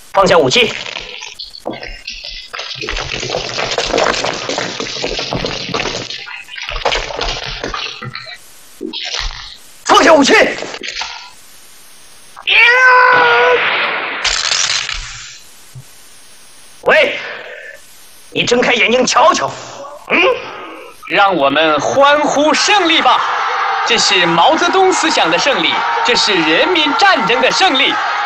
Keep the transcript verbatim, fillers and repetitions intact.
放下武器。放下武器。喂，你睁开眼睛瞧瞧。嗯， 让我们欢呼胜利吧！这是毛泽东思想的胜利，这是人民战争的胜利。